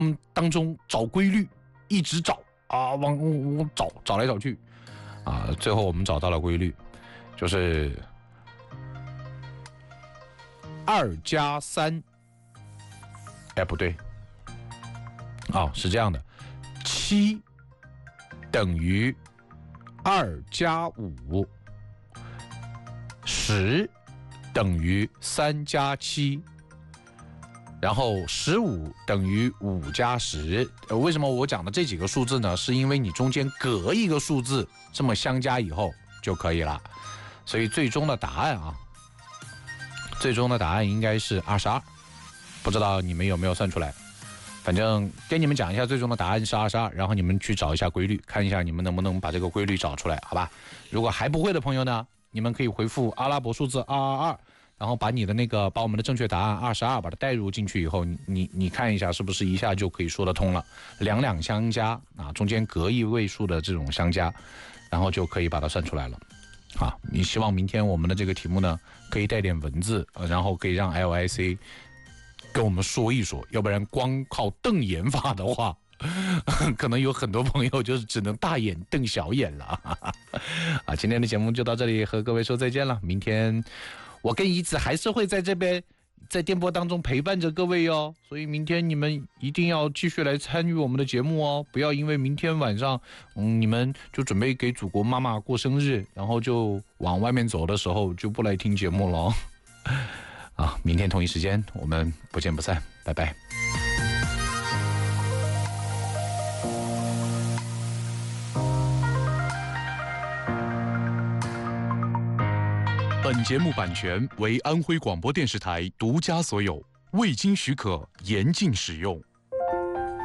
当中找规律，一直找啊，往找来找去啊，最后我们找到了规律，就是2+3，不对，是这样的，7等于2+5，10等于3+7，然后15等于5+10。为什么我讲的这几个数字呢？是因为你中间隔一个数字，这么相加以后就可以了。所以最终的答案应该是22，不知道你们有没有算出来？反正跟你们讲一下，最终的答案是22，然后你们去找一下规律，看一下你们能不能把这个规律找出来，好吧？如果还不会的朋友呢，你们可以回复阿拉伯数字222，然后把我们的正确答案22把它带入进去以后，你看一下是不是一下就可以说得通了？两相加啊，中间隔一位数的这种相加，然后就可以把它算出来了。你希望明天我们的这个题目呢，可以带点文字，然后可以让 LIC 跟我们说一说，要不然光靠瞪眼法的话，可能有很多朋友就是只能大眼瞪小眼了。今天的节目就到这里，和各位说再见了。明天我跟怡子还是会在这边在电波当中陪伴着各位哦，所以明天你们一定要继续来参与我们的节目哦，不要因为明天晚上你们就准备给祖国妈妈过生日，然后就往外面走的时候就不来听节目了。明天同一时间我们不见不散，拜拜。 本节目版权为安徽广播电视台独家所有，未经许可严禁使用。